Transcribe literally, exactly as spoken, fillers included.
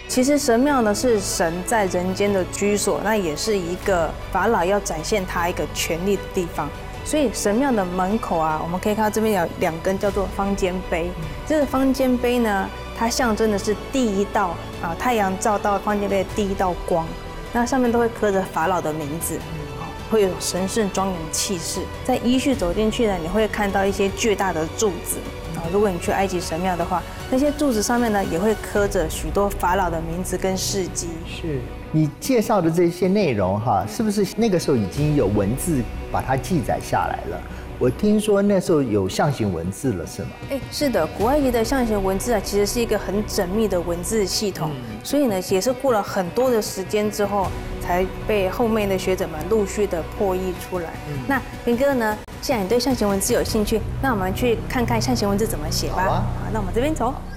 其实神庙呢是神在人间的居所，那也是一个法老要展现他一个权力的地方。所以神庙的门口啊，我们可以看到这边有两根叫做方尖碑。这个方尖碑呢，它象征的是第一道啊太阳照到方尖碑的第一道光。那上面都会刻着法老的名字，会有神圣庄严的气势。在依序走进去呢，你会看到一些巨大的柱子啊。如果你去埃及神庙的话，那些柱子上面呢也会刻着许多法老的名字跟事迹。 是你介绍的这些内容哈，是不是那个时候已经有文字把它记载下来了？我听说那时候有象形文字了，是吗？ 哎，是的，古埃及的象形文字啊，其实是一个很缜密的文字系统，嗯、所以呢，也是过了很多的时间之后，才被后面的学者们陆续的破译出来。嗯、那林哥呢，既然你对象形文字有兴趣，那我们去看看象形文字怎么写吧。好啊，好，那我们这边走。